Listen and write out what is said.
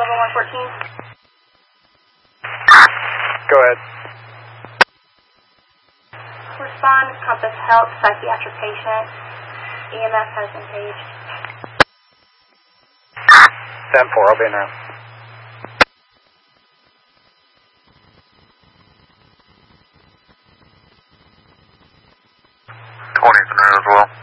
Level 114. Go ahead. Respond, Compass Health, psychiatric patient. EMS has been paged. 10-4, I'll be in round. As well.